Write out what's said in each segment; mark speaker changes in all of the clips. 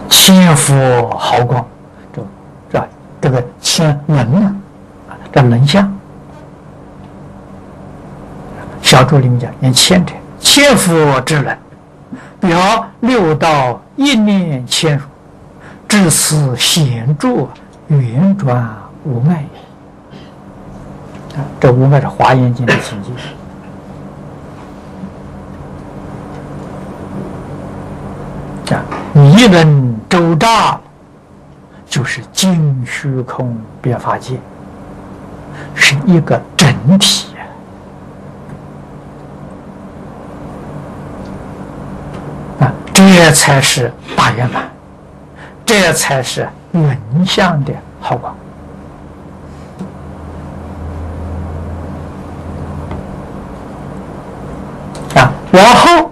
Speaker 1: 千佛毫光，这个千能呢，这能相。小注里面讲，念千者，千佛之能，表六道一念千如，至此显著圆转无碍也。这无碍是《华严经》的情境。一能周匝，就是尽虚空遍法界，是一个整体。这才是大圆满，这才是能相的好光。往后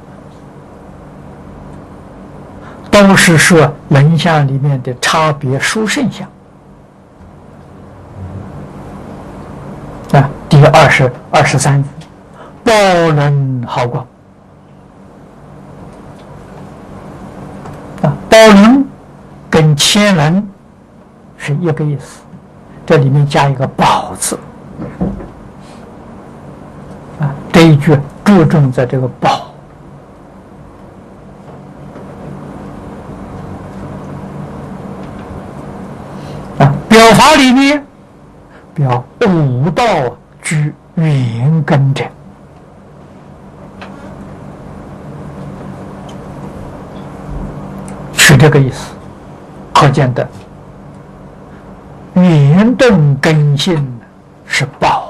Speaker 1: 都是说能相里面的差别殊胜相。第23句，报能好光。报能跟千能是一个意思，这里面加一个宝字。这一句注重在这个宝。表法里面表五道居圆根者，是这个意思。可见的圆顿根性是宝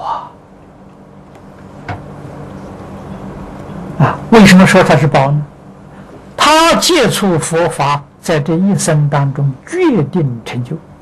Speaker 1: 啊！为什么说它是宝呢？他接触佛法，在这一生当中决定成就。